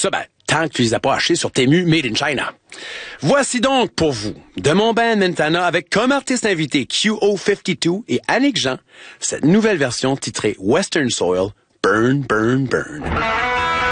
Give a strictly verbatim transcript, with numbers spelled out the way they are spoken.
ça, ben, tant que tu les as pas achetés sur Temu Made in China. Voici donc pour vous, de mon band Mentana, avec comme artiste invité Q O cinquante-deux et Annick Jean, cette nouvelle version titrée Western Soil, Burn, Burn, Burn.